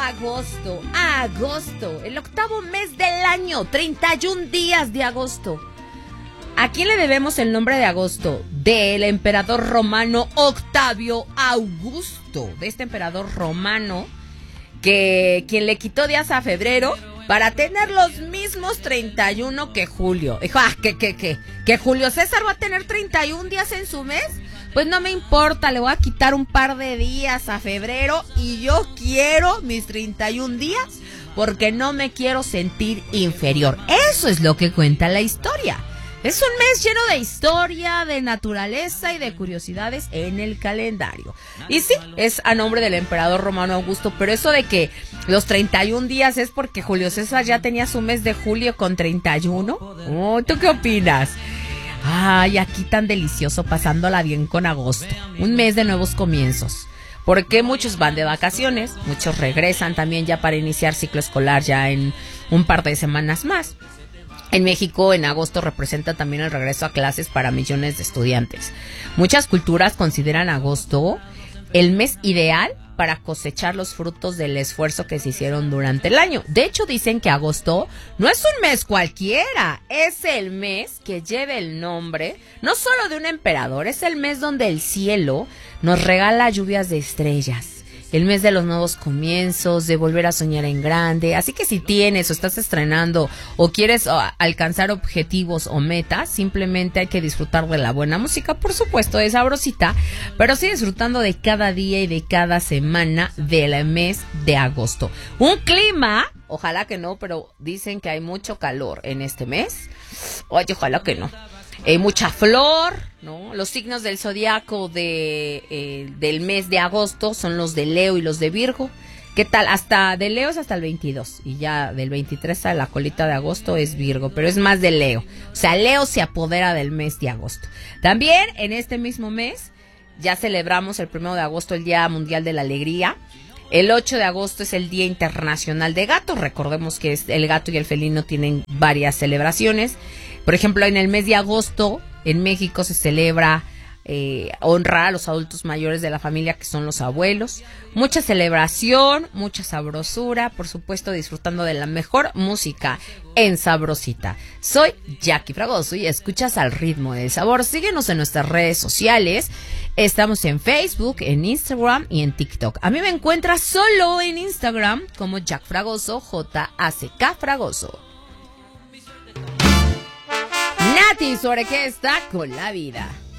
agosto, el octavo mes del año, 31 días de agosto. ¿A quién le debemos el nombre de agosto? Del emperador romano Octavio Augusto, de este emperador romano que quien le quitó días a febrero para tener los mismos 31 que Julio. Dijo, ¿que Julio César va a tener 31 días en su mes? Pues no me importa, le voy a quitar un par de días a febrero y yo quiero mis 31 días porque no me quiero sentir inferior. Eso es lo que cuenta la historia. Es un mes lleno de historia, de naturaleza y de curiosidades en el calendario. Y sí, es a nombre del emperador romano Augusto, pero eso de que los 31 días es porque Julio César ya tenía su mes de julio con 31. Oh, ¿tú qué opinas? Ay, aquí tan delicioso, pasándola bien con agosto. Un mes de nuevos comienzos. Porque muchos van de vacaciones, muchos regresan también ya para iniciar ciclo escolar ya en un par de semanas más. En México, en agosto representa también el regreso a clases para millones de estudiantes. Muchas culturas consideran agosto el mes ideal para cosechar los frutos del esfuerzo que se hicieron durante el año. De hecho, dicen que agosto no es un mes cualquiera, es el mes que lleva el nombre no solo de un emperador, es el mes donde el cielo nos regala lluvias de estrellas. El mes de los nuevos comienzos, de volver a soñar en grande. Así que si tienes o estás estrenando o quieres alcanzar objetivos o metas, simplemente hay que disfrutar de la buena música, por supuesto, de sabrosita, pero sí disfrutando de cada día y de cada semana del mes de agosto. Un clima, ojalá que no, pero dicen que hay mucho calor en este mes. Oye, ojalá que no. Mucha flor, ¿no? Los signos del zodiaco del mes de agosto son los de Leo y los de Virgo. ¿Qué tal? Hasta de Leo es hasta el 22 y ya del 23 a la colita de agosto es Virgo, pero es más de Leo. O sea, Leo se apodera del mes de agosto. También en este mismo mes ya celebramos el 1 de agosto el Día Mundial de la Alegría. El 8 de agosto es el Día Internacional de Gatos. Recordemos que el gato y el felino tienen varias celebraciones. Por ejemplo, en el mes de agosto, en México se celebra honrar a los adultos mayores de la familia, que son los abuelos. Mucha celebración, mucha sabrosura, por supuesto, disfrutando de la mejor música en Sabrosita. Soy Jackie Fragoso y escuchas Al Ritmo del Sabor. Síguenos en nuestras redes sociales. Estamos en Facebook, en Instagram y en TikTok. A mí me encuentras solo en Instagram como Jack Fragoso, J-A-C-K Fragoso. Nati, ¿sobre qué está con la vida?